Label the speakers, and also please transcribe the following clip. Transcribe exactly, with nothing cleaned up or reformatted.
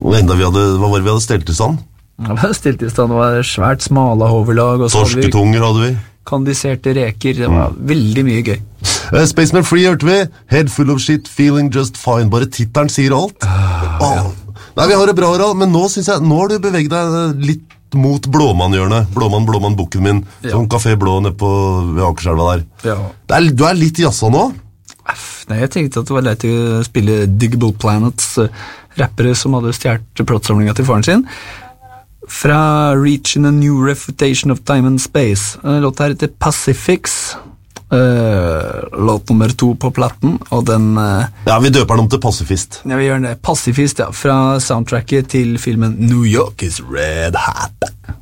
Speaker 1: Og enda vi hadde, hva var det vi hadde stelt i stand?
Speaker 2: Ja, vi hadde stelt i stand, det var svært smala hoverlag.
Speaker 1: Torsketunger hadde vi.
Speaker 2: Kondiserte reker, det var mm. veldig mye gøy.
Speaker 1: Uh, Spaceman Free hørte vi. Head full of shit, feeling just fine. Bare tittelen sier alt. Uh, oh. ja. Nei, vi har det bra, Harald, men nå synes jeg, nå har du beveget deg litt mot Blåmann-hjørnet. Blåmann, Blåmann-bukken min. Ja. Sånn Café Blå nede på ved Akerselva der. Ja. Det er, du er litt jassa nå?
Speaker 2: Nei, jeg tenkte at det var leit å spille Diggable Planets, rappere som hadde stjert plottsamlinga til faren sin. Fra Reaching a New Refutation of Time and Space. Låt her heter Pacifics. Uh, låt nummer to på platten, og den uh,
Speaker 1: ja, vi døper den om til Pacifist.
Speaker 2: Ja, vi gjør det. Pacifist, ja. Fra soundtracket til filmen New York is Red Hat.